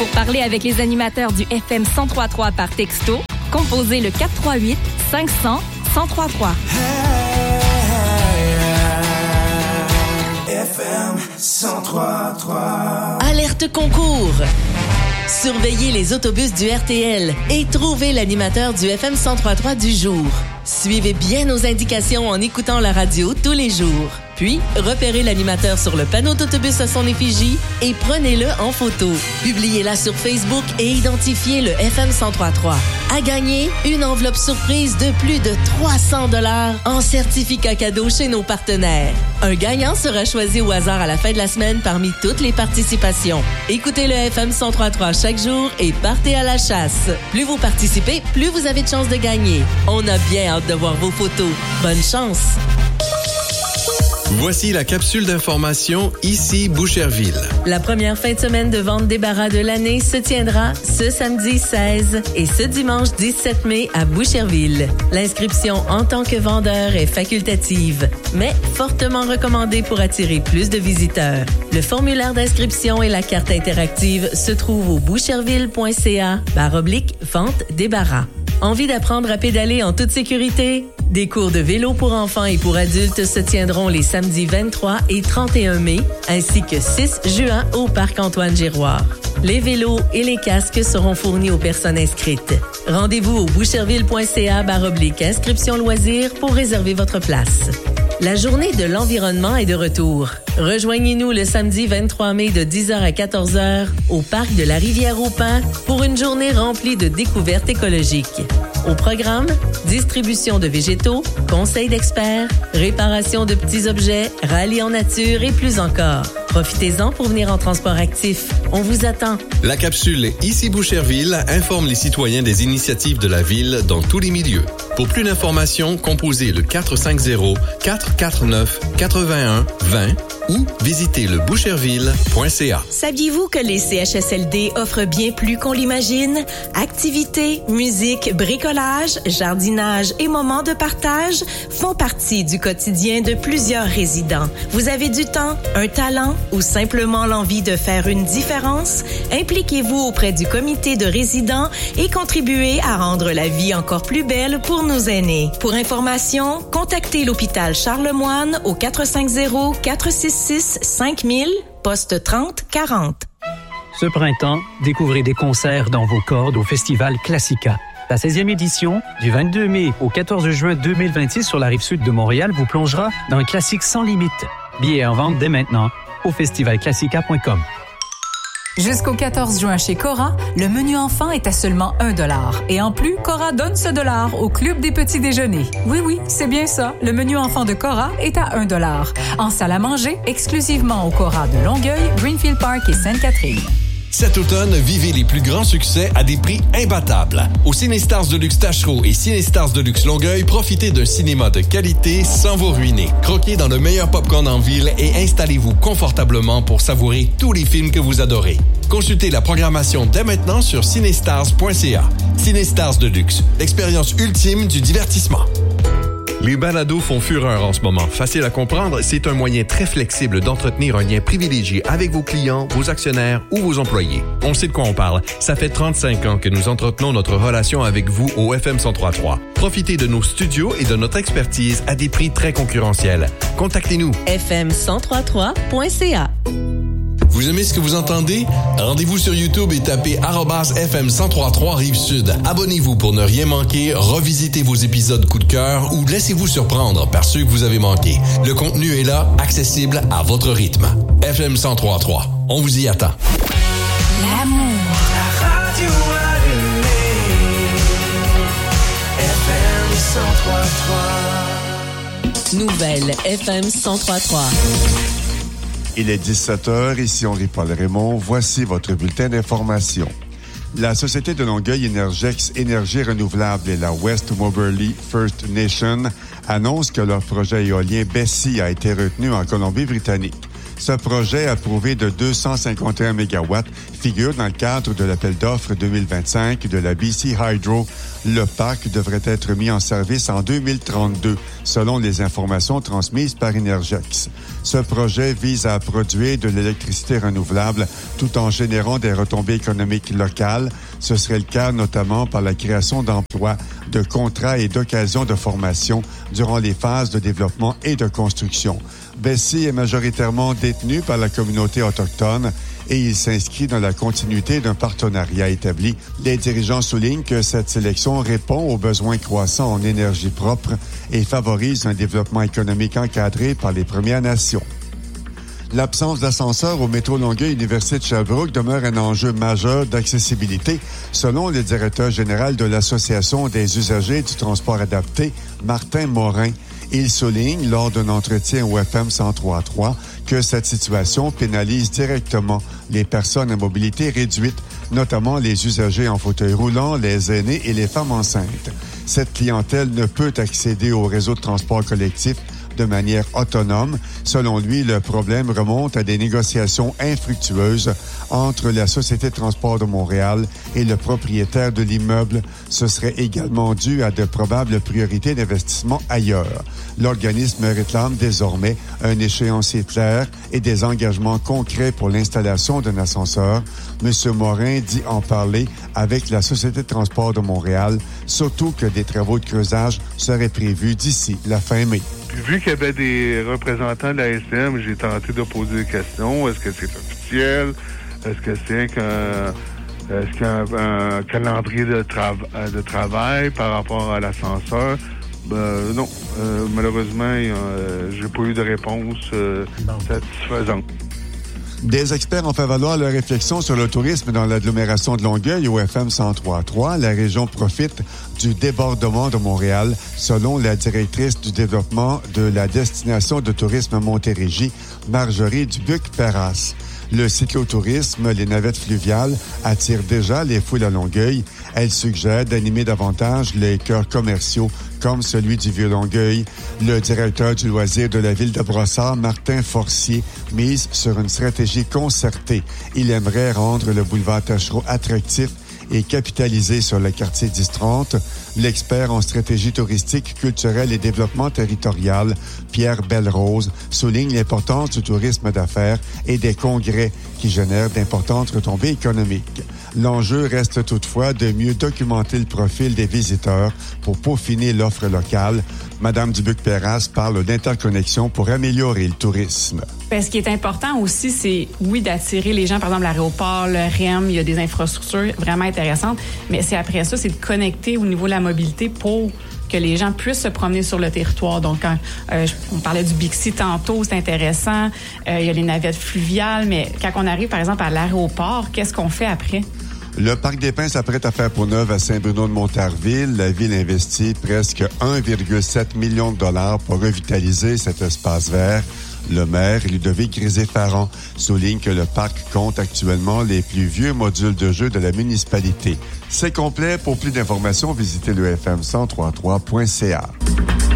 Pour parler avec les animateurs du FM 103.3 par texto, composez le 438 500 1033. FM 103.3. Alerte concours. Surveillez les autobus du RTL et trouvez l'animateur du FM 103.3 du jour. Suivez bien nos indications en écoutant la radio tous les jours. Puis, repérez l'animateur sur le panneau d'autobus à son effigie et prenez-le en photo. Publiez-la sur Facebook et identifiez le FM 103.3. À gagner, une enveloppe surprise de plus de 300 $ en certificat cadeau chez nos partenaires. Un gagnant sera choisi au hasard à la fin de la semaine parmi toutes les participations. Écoutez le FM 103.3 chaque jour et partez à la chasse. Plus vous participez, plus vous avez de chances de gagner. On a bien hâte de voir vos photos. Bonne chance! Voici la capsule d'information ici Boucherville. La première fin de semaine de vente débarras de l'année se tiendra ce samedi 16 et ce dimanche 17 mai à Boucherville. L'inscription en tant que vendeur est facultative, mais fortement recommandée pour attirer plus de visiteurs. Le formulaire d'inscription et la carte interactive se trouvent au boucherville.ca/vente débarras. Envie d'apprendre à pédaler en toute sécurité? Des cours de vélo pour enfants et pour adultes se tiendront les samedis 23 et 31 mai, ainsi que 6 juin au Parc Antoine-Giroir. Les vélos et les casques seront fournis aux personnes inscrites. Rendez-vous au boucherville.ca/inscription loisirs pour réserver votre place. La journée de l'environnement est de retour. Rejoignez-nous le samedi 23 mai de 10h à 14h au parc de la Rivière-au-Pin pour une journée remplie de découvertes écologiques. Au programme, distribution de végétaux, conseils d'experts, réparation de petits objets, rallye en nature et plus encore. Profitez-en pour venir en transport actif. On vous attend. La capsule Ici Boucherville informe les citoyens des initiatives de la ville dans tous les milieux. Pour plus d'informations, composez le 450-449-81-20 ou visitez le boucherville.ca. Saviez-vous que les CHSLD offrent bien plus qu'on l'imagine? Activités, musique, bricolage, jardinage et moments de partage font partie du quotidien de plusieurs résidents. Vous avez du temps, un talent ou simplement l'envie de faire une différence? Impliquez-vous auprès du comité de résidents et contribuez à rendre la vie encore plus belle pour nos aînés. Pour information, contactez l'hôpital Charlemagne au 450-466-5000, poste 3040. Ce printemps, découvrez des concerts dans vos cordes au Festival Classica. La 16e édition, du 22 mai au 14 juin 2026 sur la Rive-Sud de Montréal, vous plongera dans un classique sans limite. Billets en vente dès maintenant au festivalclassica.com. Jusqu'au 14 juin chez Cora, le menu enfant est à seulement 1 $. Et en plus, Cora donne ce $, au Club des petits déjeuners. Oui, c'est bien ça. Le menu enfant de Cora est à 1 $. En salle à manger, exclusivement au Cora de Longueuil, Greenfield Park et Sainte-Catherine. Cet automne, vivez les plus grands succès à des prix imbattables. Au Cinestars Deluxe Tachereau et Cinestars Deluxe Longueuil, profitez d'un cinéma de qualité sans vous ruiner. Croquez dans le meilleur popcorn en ville et installez-vous confortablement pour savourer tous les films que vous adorez. Consultez la programmation dès maintenant sur cinestars.ca. Cinestars Deluxe, l'expérience ultime du divertissement. Les balados font fureur en ce moment. Facile à comprendre, c'est un moyen très flexible d'entretenir un lien privilégié avec vos clients, vos actionnaires ou vos employés. On sait de quoi on parle. Ça fait 35 ans que nous entretenons notre relation avec vous au FM 103.3. Profitez de nos studios et de notre expertise à des prix très concurrentiels. Contactez-nous. FM1033.ca. Vous aimez ce que vous entendez? Rendez-vous sur YouTube et tapez @FM 1033 Rive-Sud. Abonnez-vous pour ne rien manquer, revisitez vos épisodes coup de cœur ou laissez-vous surprendre par ceux que vous avez manqués. Le contenu est là, accessible à votre rythme. FM 1033. On vous y attend. L'amour. La radio allumée. FM 103.3. Nouvelle FM 103.3. Il est 17h, ici Henri-Paul Raymond. Voici votre bulletin d'information. La Société de Longueuil Énergex Énergie renouvelable et la West Moberly First Nation annoncent que leur projet éolien Bessie a été retenu en Colombie-Britannique. Ce projet, approuvé de 251 MW, figure dans le cadre de l'appel d'offres 2025 de la BC Hydro. Le parc devrait être mis en service en 2032, selon les informations transmises par Énergex. Ce projet vise à produire de l'électricité renouvelable tout en générant des retombées économiques locales. Ce serait le cas notamment par la création d'emplois, de contrats et d'occasions de formation durant les phases de développement et de construction. Bessie est majoritairement détenu par la communauté autochtone et il s'inscrit dans la continuité d'un partenariat établi. Les dirigeants soulignent que cette sélection répond aux besoins croissants en énergie propre et favorise un développement économique encadré par les Premières Nations. L'absence d'ascenseur au métro Longueuil Université de Sherbrooke demeure un enjeu majeur d'accessibilité, selon le directeur général de l'Association des usagers du transport adapté, Martin Morin. Il souligne, lors d'un entretien au FM 103.3, que cette situation pénalise directement les personnes à mobilité réduite, notamment les usagers en fauteuil roulant, les aînés et les femmes enceintes. Cette clientèle ne peut accéder au réseau de transport collectif de manière autonome. Selon lui, le problème remonte à des négociations infructueuses entre la Société de transport de Montréal et le propriétaire de l'immeuble. Ce serait également dû à de probables priorités d'investissement ailleurs. L'organisme réclame désormais un échéancier clair et des engagements concrets pour l'installation d'un ascenseur. M. Morin dit en parler avec la Société de transport de Montréal, surtout que des travaux de creusage seraient prévus d'ici la fin mai. Puis vu qu'il y avait des représentants de la STM, j'ai tenté de poser des questions. Est-ce que c'est officiel? Est-ce que c'est un calendrier de travail par rapport à l'ascenseur? Non. Malheureusement, j'ai pas eu de réponse satisfaisante. Des experts ont fait valoir leur réflexion sur le tourisme dans l'agglomération de Longueuil au FM 103.3. La région profite du débordement de Montréal, selon la directrice du développement de la destination de tourisme Montérégie, Marjorie Dubuc-Perras. Le cyclotourisme, les navettes fluviales attirent déjà les foules à Longueuil. Elle suggère d'animer davantage les cœurs commerciaux comme celui du Vieux-Longueuil. Le directeur du loisir de la ville de Brossard, Martin Forcier, mise sur une stratégie concertée. Il aimerait rendre le boulevard Taschereau attractif et capitaliser sur le quartier 10-30. L'expert en stratégie touristique, culturelle et développement territorial, Pierre Belrose, souligne l'importance du tourisme d'affaires et des congrès qui génèrent d'importantes retombées économiques. L'enjeu reste toutefois de mieux documenter le profil des visiteurs pour peaufiner l'offre locale. Madame Dubuc-Perras parle d'interconnexion pour améliorer le tourisme. Bien, ce qui est important aussi, c'est, oui, d'attirer les gens. Par exemple, l'aéroport, le REM, il y a des infrastructures vraiment intéressantes. Mais c'est après ça, c'est de connecter au niveau de la mobilité pour que les gens puissent se promener sur le territoire. Donc, quand on parlait du Bixi tantôt, c'est intéressant. Il y a les navettes fluviales. Mais quand on arrive, par exemple, à l'aéroport, qu'est-ce qu'on fait après? Le Parc des Pins s'apprête à faire peau neuve à Saint-Bruno-de-Montarville. La ville investit presque 1,7 million de dollars pour revitaliser cet espace vert. Le maire, Ludovic Grisé-Farron, souligne que le parc compte actuellement les plus vieux modules de jeu de la municipalité. C'est complet. Pour plus d'informations, visitez le fm1033.ca.